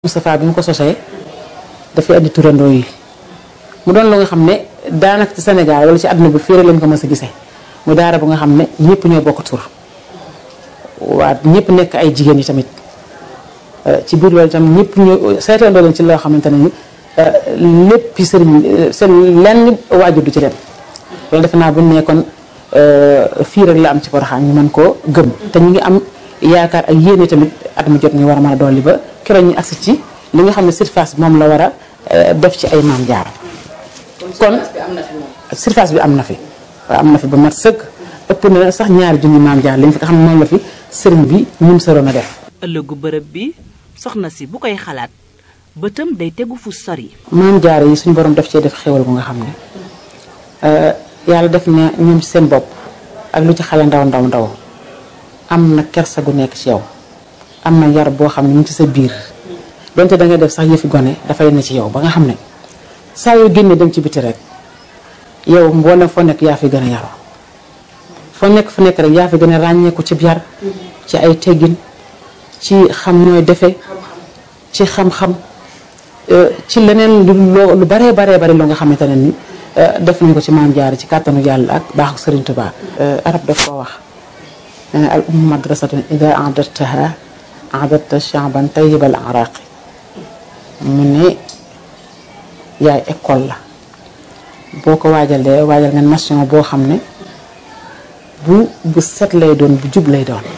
Moustapha bi mu ko sosee dafay andi turandoo yi mu doon lu nga xam ne daanaka ci Sénégal wala ci àdduna bi fii rek lañ ko mës a gisee mu daara bu nga xam ne ñëpp ñoo bokk tur waa ñëpp nekk ay jigéen yi tamit ci biir loolu itam ñëpp ñoo seetandoo leen ci loo xamante ne ni lépp sëriñ seen lenn waajur du ci dem loolu defe naa bu ñu nekkoon fii rek la am ci Porokhane ñu mën koo gëm te ñu ngi am yaakaar ak yéene tamit at mu jot ñu war a mën a dolli ba keroog ñu agsi ci li nga xam ne surface bi moom la war a def ci ay Maam Jaara kon surface bi am na fi waaw am na fi ba mat sëkk ëpp na sax ñaari junni Maam Jaara lañ fi nga xam ne moom la fi sëriñ bi ñun saroon a def. ëllëgu bërëb bi soxna si bu koy xalaat bëtam day tegu fu sori. Maam Jaara yi suñu borom def cee def xéwal bu nga xam ne yàlla def na ñoom ci seen bopp ak lu ci xale ndaw ndaw ndaw am na kersa gu nekk ci yow am na yar boo xam ne mu ngi ci sa biir donte da ngay def sax yëfi gone dafay ne ci yow ba nga xam ne saa yoo génnee dem ci biti rek yow mboolem foo nekk yaa fi gën a yaroo foo nekk fu nekk rek yaa fi gën a ràññeeku ci yar ci ay teggin ci xam ñooy defe ci xam-xam ci leneen lu baree bari loo nga xamante ne ni def nañ ko ci Maam Jaara ci kàttanu yàlla ak baaxu Sëriñ Tuubaa arab daf koo wax nee na al ummu madrasatun ida a'dadtaha a'dadta sha'ban tayyibal araqi mu ne yaay école la boo ko waajalee waajal nga nation boo xam ne bu set lay doon bu jub lay doon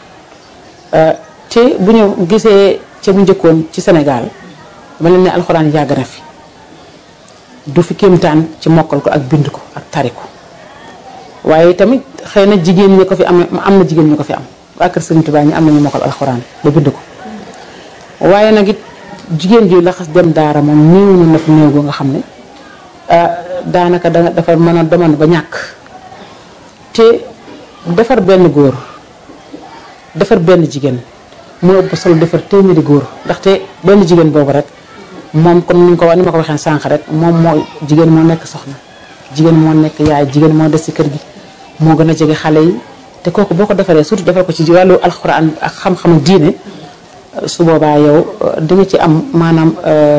te bu ñu gisee ca bu njëkkoon ci Sénégal dama leen ne alxuraan yàgg na fi du fi kéemtaan ci mokkal ko ak bind ko ak tari ko waaye tamit xëy na jigéen ñi ko fi am na jigéen ñi ko fi am waa kër Sëriñ Tuubaa ñi am nañu mokkal alxuraan ba bind ko waaye nag it jigéen ji la xas dem daara moom néew na fi néew goo nga xam ne daanaka dafa mën a demoon ba ñàkk te defar benn góor defar benn jigéen moo ëpp solo defar téeméeri góor ndaxte benn jigéen boobu rek moom comme ni ma ko waxee sànq rek moom moo jigéen moo nekk soxna jigéen moo nekk yaay jigéen moo des ci kër gi moo gën a jege xale yi te kooku boo ko defaree surtout defar ko ci wàllu alxuraan ak xam-xamu diine su boobaa yow di nga ci am maanaam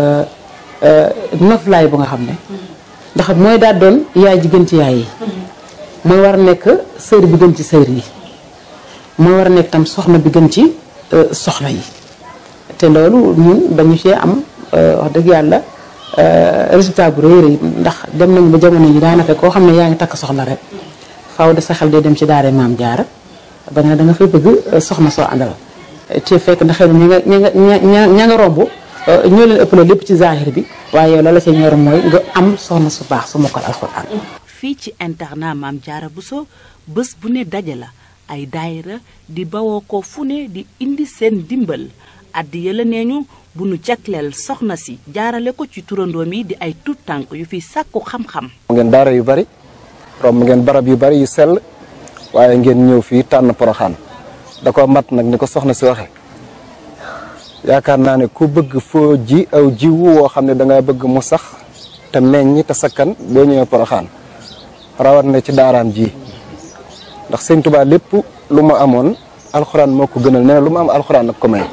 noflaay bu nga xam ne ndax mooy daal doon yaay ji gën ci yaay yi mooy war a nekk sër bi gën ci sër yi mooy war a nekk tam soxna bi gën ci soxna yi te loolu ñun dañu cee am wax dëgg yàlla résultat bu rëy rëy ndax dem nañu ba jamono yi daanaka koo xam ne yaa ngi takk soxna rek faaw de sa xel day dem ci daara Maam Jaara ba nga da nga fay bëgg soxna soo àndal te fekk na xëy na ña nga romb ñoo leen ëpp la lépp ci zahir bi waaye yow la ca ñor mooy nga am soxna su baax su mokkal alxuraan. fii ci internat Maam Jaara Bousso bés bu ne daje la ay daayira di bawoo ko fu ne di indi seen dimbal addi yëla nee ñu bu nu jagleel soxna si jaarale ko ci turandoom yi di ay tuut tànk yu fi sàkku xam-xam. ngeen daara yu bari romb ngeen barab yu bari yu sell waaye ngeen ñëw fii tànn Porokhane da ko mat nag ni ko soxna si waxe yaakaar naa ne ku bëgg foo ji aw jiwu woo xam ne da nga bëgg mu sax te meññ te sakkan boo ñëwee Porokhane rawat na ci daaraam ji ndax Sëñ Tuubaa lépp lu ma amoon alxuraan moo ko gënal nee na lu ma am alxuraan nag ko may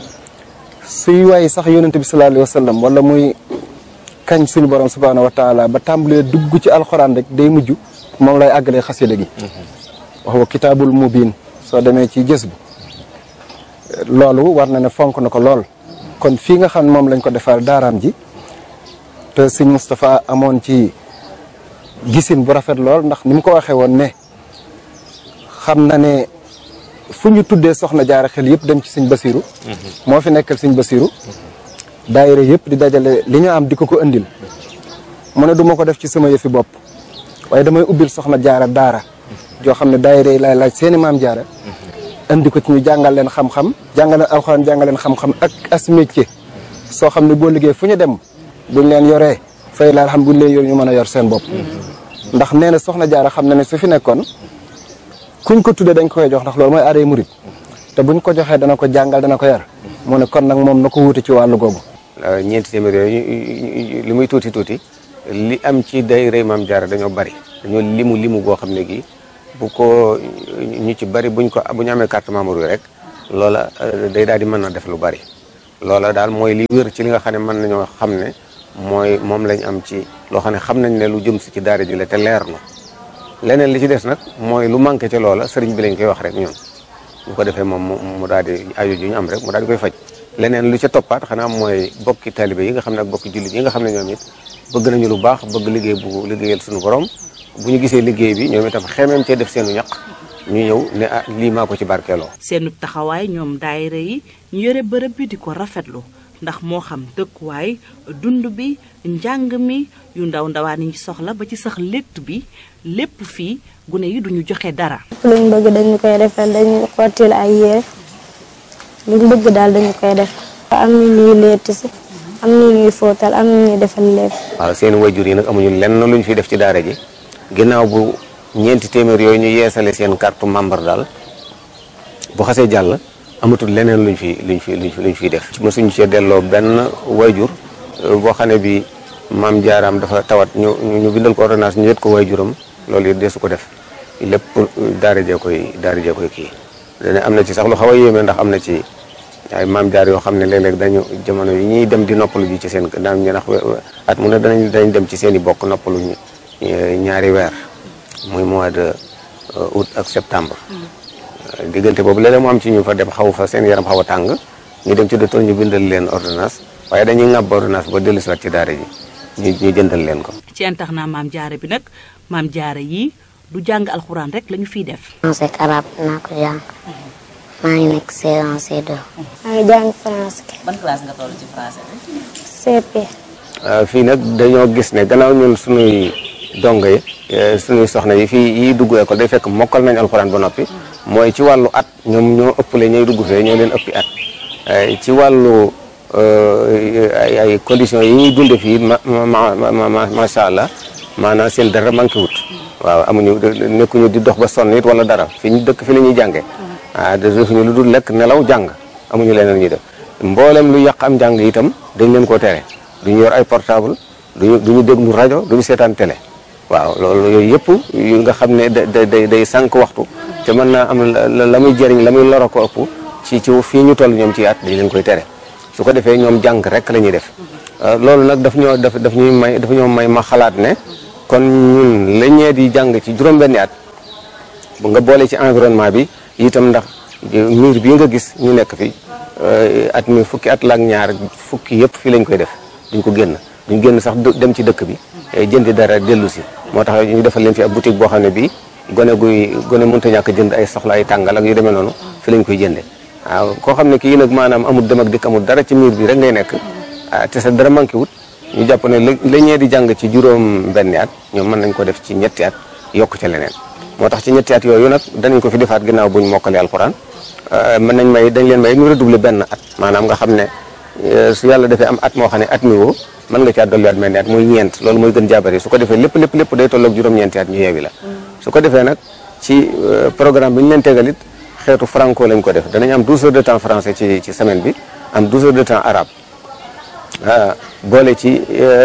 suy waaye sax yonent bi sallallahu alayhi wa sallam wala muy kañ suñu borom subhaanahu wa taala ba tàmbalee dugg ci alxuraan rek day mujj moom lay àggalee xasida gi wax wa kitaabul mubiin soo demee ci gës bu loolu war na ne fonk na ko lool kon fii nga xam ne moom lañ ko defal daaraam ji te sëñ Moustapha amoon ci gisin bu rafet lool ndax ni mu ko waxee woon ne xam na ne fu ñu tuddee soxna jaara xel yëpp dem ci sëñ Basiru moo fi nekkal sëñ Basiru daayira yëpp di dajale li ñu am di ko indil mu ne du ma ko def ci sama yëfi bopp waaye damay ubbil soxna jaara daara joo xam ne daayira yi laay laaj seeni maam jaara indi ko ci ñu jàngal leen xam-xam jàngal leen alxuraan jàngal leen xam-xam ak as métier soo xam ne boo liggéey fu ñu dem buñ leen yoree fay la xam buñ leen yor ñu mën a yor seen bopp ndax nee na soxna jaara xam na ne su fi nekkoon kuñ ko tuddee dañ koy jox ndax loolu mooy aaday murit te buñ ko joxee dana ko jàngal dana ko yar mu ne kon nag moom na ko wuute ci wàllu googu. ñeenti téeméer yooyu li muy tuuti tuuti li am ci daayira Maam Jaara dañoo bari dañoo limu goo xam ne gi bu ko ñu ci bari bu ñu amee carte membre yi rek loola day daal di mën a def lu bari loola daal mooy li wér ci li nga xam ne mën nañoo xam ne moom lañ am ci loo xam ne xam nañ ne lu jëm si ci daara ji la te leer na leneen li ci des nag mooy lu manqué ca loola sëriñ bi lañ koy wax rek ñun bu ko defee moom mu daal di aju ju ñu am rek mu daal di koy faj leneen lu ca toppaat xanaa mooy bokki taalibe yi nga xam ne ak bokki jullit yi nga xam ne ñoom it bëgg nañu lu baax bëgg liggéey bu liggéeyal suñu borom bu ñu gisee liggéey bi ñoom itam xemeem cee def seenu ñaq ñu ñëw ne ah lii maa ko ci barkeeloo. seenu taxawaay ñoom daayira yi ñu yore bërëb bi di ko rafetlu ndax moo xam dëkkuwaay dund bi njàng mi yu ndaw ndawaan yi soxla ba ci sax létt bi lépp fii gune yi duñu joxe dara. luñ bëgg dañu koy defal dañu xottil ay yére luñ bëgg daal dañu koy def. am na ñuy létt si am na ñuy fóotal am na ñuy defal lépp. waaw seen wayjur yi nag amuñu lenn luñ fi def ci daara ji ginnaaw bu ñeenti téeméer yooyu ñu yeesale seen carte membre daal bu xasee jàll amatul leneen luñ fiy def. mosuñ cee delloo benn wayjur boo xam ne bi maam jaaraam dafa tawat ñu bindal ko ordonnance ñu yët ko wayjuram loolu it deesu ko def lépp daara jee koy kii. dana am na ci sax lu xaw a yéeme ndax am na ci ay maam jaar yoo xam ne léeg-léeg dañu jamono yi ñuy dem di noppalu ji ci seen daan ñu ndax at mu ne danañ dem ci seen i bokk noppalu ñaari weer muy mois de août ak septembre. diggante boobu léeg-léeg mu am ci ñu fa dem xaw fa seen yaram xaw a tàng ñu dem ci docteur ñu bindal leen ordonnance waaye dañuy ŋàbb ordonnance ba dellusiwaat ci daara ji ñu jëndal leen ko. ci internat maam jaara bi nag maam jaara yi du jàng alxuraan rek lañu fiy def. français ak arabe naa ko jàng. maa ngi nekk C1 C2. maa ngi jàng français. ban classe nga toll ci français bi. CP. fii nag dañoo gis ne gannaaw ñun suñuy dongo yi suñuy soxna yi fii yi dugg école day fekk mokkal nañ alxuraan ba noppi mooy ci wàllu at ñoom ñoo ëppale ñooy dugg fee ñoo leen ëppi at ci wàllu ay conditions yi ñuy dunde fii macha allah maanaam seen dara manqué wut waaw amuñu nekkuñu di dox ba sonn it wala dara fi ñu dëkk fi la ñuy jànge defuñu lu dul lekk nelaw jàng amuñu leneen ñuy def mboolem lu yàq am njàng itam dañ leen koo tere duñu yor ay portable duñu déglu rajo duñu seetaan télé waaw loolu yooyu yëpp yu nga xam ne day sànq waxtu te mën naa am la muy jëriñ la muy loro ko ëpp ci fii ñu toll ñoom ci at dañ leen koy tere su ko defee ñoom jàng rek la ñuy def loolu nag daf ñoo may ma xalaat ne kon ñun la ñee di jàng ci juróom-benni at bu nga boole ci environnement bi itam ndax mur bii nga gis ñu nekk fi at mi fukki at la ak ñaar fukki yëpp fii lañ koy def duñ ko génn sax dem ci dëkk bi jëndi dara dellu si moo tax ñu defal leen fi ab boutique boo xam ne bii gone mënta ñàkk jënd ay soxla ay tàngal ak yu demee noonu fi lañ koy jënde waaw koo xam ne kii nag maanaam amul dem ak dikk amul dara ci mur bi rek ngay nekk te sa dara manqué wut ñu jàpp ne la ñee di jàng ci juróom benni at ñoom mën nañ ko def ci ñetti at yokk ca leneen moo tax ci ñetti at yooyu nag danañ ko fi defaat ginnaaw buñ mokkalee alxuraan dañ leen may ñu redoubler benn at maanaam nga xam ne su yàlla defee am at moo xam ne at mi woo mën nga caa dolliwaat mel ni at muy ñeent loolu mooy gën jaabari su ko defee lépp day tolloog juróom-ñeenti at ñu yeewi la su ko defee nag ci programme bi ñu leen tegal it xeetu franco lañ ko def danañ am 12 heures de temps français ci semaine bi am 12 heures de temps arabe boole ci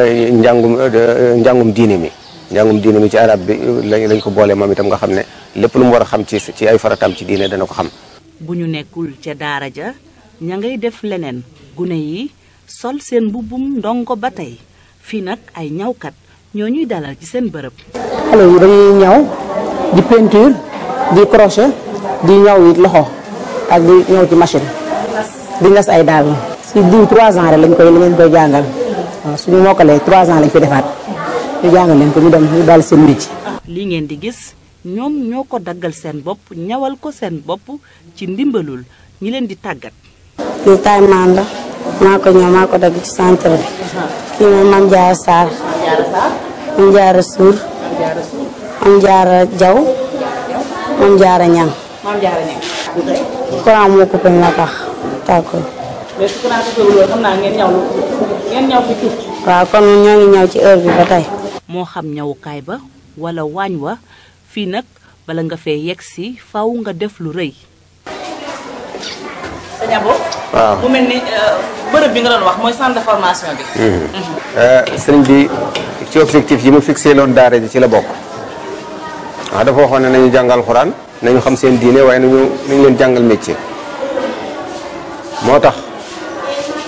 njàngum diine mi ci arabe bi lañ ko boole moom itam nga xam ne lépp lu mu war a xam ci ay farataam ci diine dana ko xam. bu ñu nekkul ca daara ja ña ngay def leneen gune yi sol seen mbubbum ndongo ba tey fii nag ay ñawkat ñoo ñuy dalal ci seen bërëb. xale yi dañuy ñaw di peinture di crochet di ñaw it loxo ak di ñaw ci machine di ngas ay daal si diw 3 ans rek lañ koy jàngal waaw suñu mokkalee 3 ans lañ fi defaat ñu jàngal leen ko ñu dem ñu daal seen métier. li ngeen di gis ñoom ñoo ko daggal seen bopp ñawal ko seen bopp ci ndimbalul ñi leen di tàggat. lii taay maan la maa ko ñëw maa ko dagg ci centre bi. kii mooy Mame Diarra Sarr. Mame Diarra Suur. Mame Diarra Jaw. Mame Diarra Ñang. courant moo coupé moo tax tàkko. mais su courant coupé wul xam naa ngeen ñaw fi tuuti. waaw kon ñoo ngi ñaw ci heure bi ba tey. moo xam ñawukaay ba wala waañ wa fii nag bala nga fee yegg si faw nga def lu rëy. waaw mu mel ni bërëb bi nga doon wax mooy centre de formation bi. sëriñ bi ci objectif yi mu fixé loon daara ji ci la bokk waaw dafa waxoon ne nañu jàngal alxuraan nañu xam seen diine waaye nañu leen jàngal métier moo tax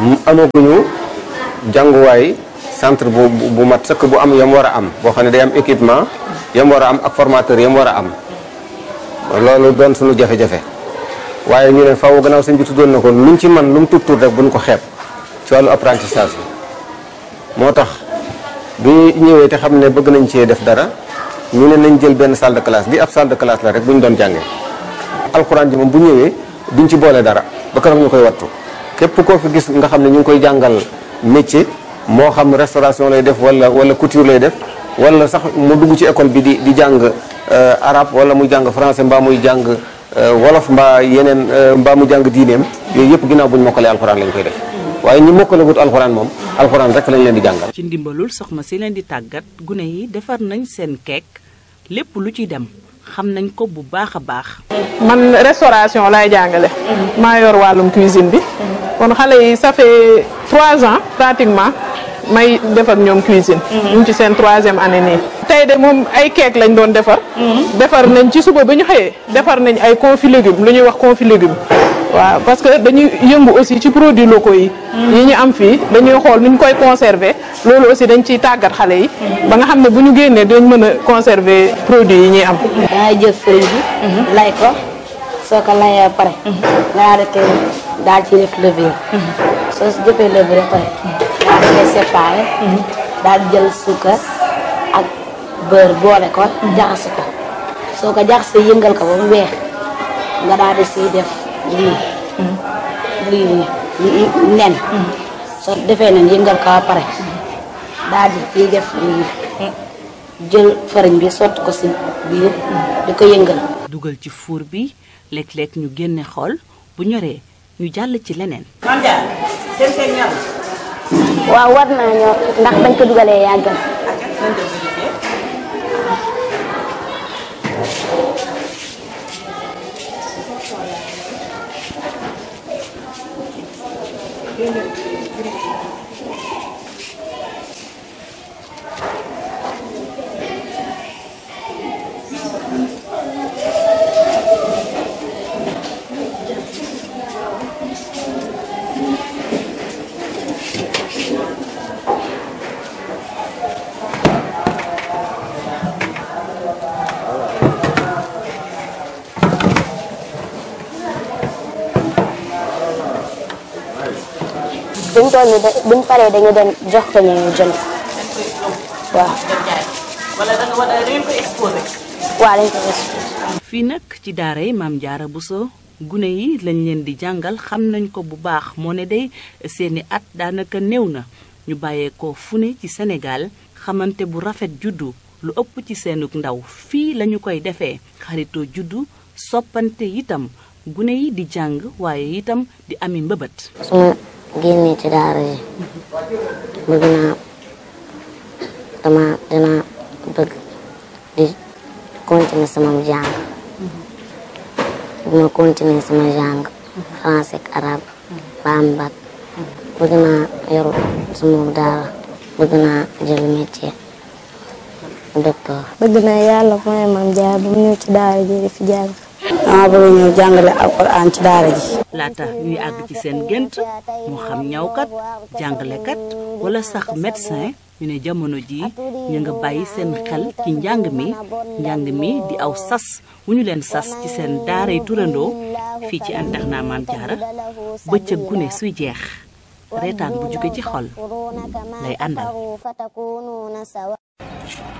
amaguñu jànguwaay centre bu mat sëkk bu am yam war a am boo xam ne day am équipement yam war a am ak formateur yam war a am loolu doon suñu jafe-jafe waaye ñu ne faaw gannaaw sëñ bi tuddoon na ko luñ ci man lu mu tuut rek buñ ko xeeb ci wàllu apprentissage bi moo tax bi ñëwee te xam ne bëgg nañ cee def dara ñu ne nañ jël benn salle de classe bi ab salle de classe la rek bu ñu doon jàngee alxuraan ji moom bu ñëwee duñ ci boole dara ba keroog ñu koy wattu képp koo fi gis nga xam ne ñu ngi koy jàngal métier moo xam restauration lay def wala couture lay def wala sax mu dugg ci école bi di jàng arabe wala muy jàng français mbaa muy jàng wolof mbaa yeneen mbaa mu jàng diineem yooyu yëpp ginnaaw bu ñu mokkalee alxuraan lañ koy def waaye ñi mokkalagut alxuraan moom alxuraan rek lañ leen di jàngal. ci ndimbalul soxna si leen di tàggat gune yi defar nañ seen keek lépp lu ci dem xam nañ ko bu baax a baax. man restauration lay jàngale. maa yor wàllum cuisine bi. kon xale yi ça fait 3 ans pratiquement may def ak ñoom cuisine. ñu ngi ci seen 3e année nii. tey de moom ay keek lañ doon defar. defar nañ ci suba bi ñu xëyee. defar nañ ay confit légumes lu ñuy wax confit légumes. waaw parce que dañuy yëngu aussi ci produits locaux yi. yi ñu am fii dañuy xool nu ñu koy conserver loolu aussi dañ ciy tàggat xale yi. ba nga xam ne bu ñu génnee dañ mën a conserver produits yi ñuy am. dangay jël fëriñ bi. lay ko soo ko layee ba pare. nga daal ci def levure. soo si jëfee levure ba pare. daal di koy séparé. daal di jël suukar ak beurre boole ko. jaxase ko soo ko jaxasee yëngal ko ba mu weex nga daal di siy def. lii nen soo defee nen yëngal ko ba pare daal di ciy def lii jël fariñ bi sotti ko si biir di ko yëngal. dugal ci four bi léeg-léeg ñu génne xool bu ñoree ñu jàll ci leneen. waaw war naa ñor ndax bañ ko dugalee yàggal. buñ toll nii buñ paree dañu dem jox ko ñu jënd waaw. wala da ngeen ko exposé. waaw dañ ko exposé. fii nag ci daara yi Maam Jaara Buso gune yi lañ leen di jàngal xam nañ ko bu baax moo ne day seeni at daanaka néew na ñu bàyyeekoo fu ne ci Sénégal xamante bu rafet juddu lu ëpp ci seenug ndaw fii lañu koy defee xaritoo juddu soppante itam gune yi di jàng waaye itam di ami mbëbët. génnee ci daara yi bëgg naa dina bëgg di continuer sama jàng ma continuer sama jàng français ak arabe ba am bac bëgg naa yor sama daara bëgg naa jël métier docteur. bëgg naa yàlla mooy Maam Jaara bu ñëw ci daara ji di fi jàng. dama bëgg ñëw jàngale alxuraan ci daara ji. laata ñuy àgg ci seen gént moo xam ñawkat jàngalekat wala sax médecin ñu ne jamono ji ñu nga bàyyi seen xel ci njàng mi di aw sas wu ñu leen sas ci seen daaray turandoo fii ci internat Maam Jaara bëccëg gune suy jeex reetaan bu jóge ci xol lay àndal.